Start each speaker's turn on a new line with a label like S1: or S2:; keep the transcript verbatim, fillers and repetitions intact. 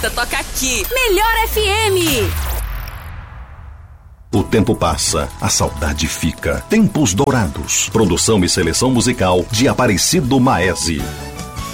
S1: festa toca aqui. Melhor F M.
S2: O tempo passa, a saudade fica. Tempos Dourados. Produção e seleção musical de Aparecido Maese.